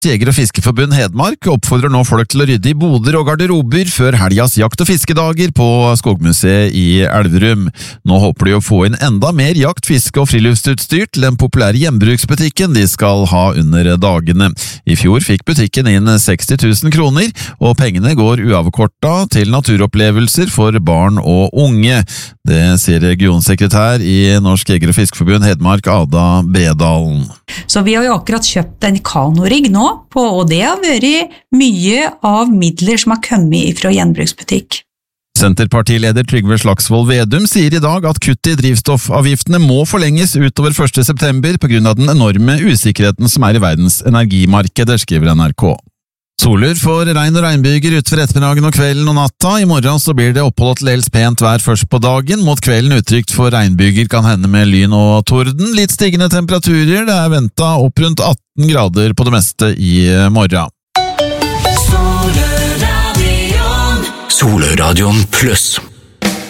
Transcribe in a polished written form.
Jeger- og Fiskerforbund Hedmark oppfordrer nå folk til å rydde i boder og garderober før helgas jakt- og fiskedager på Skogmuseet i Elverum. Nå håper de å få inn enda mer jakt-, fiske- og friluftsutstyr til den populære hjemmebruksbutikken de skal ha under dagene. I fjor fikk butikken inn 60 000 kroner, og pengene går uavkorta til naturopplevelser for barn og unge. Det sier regionsekretær i Norsk Jeger- og Fiskerforbund Hedmark, Ada Bredalen. Så vi har jo akkurat kjøpt en kanorigg nå, og det har vært mye av midler som har kommet fra gjenbruksbutikk. Senterpartileder Trygve Slagsvold Vedum sier i dag at kutt i drivstoffavgiftene må forlenges utover 1. september på grunn av den enorme usikkerheten som er i verdens energimarkeder, skriver NRK. Soler får regn og regnbyger utover ettermiddagen og kvelden og natta. I morgen så blir det oppholdt til dels pent vær først på dagen. Mot kvelden utrygt for regnbyger kan hende med lyn og torden. Litt stigende temperaturer. Det er ventet opp rundt 18 grader på det meste i morgen. Solradion Plus.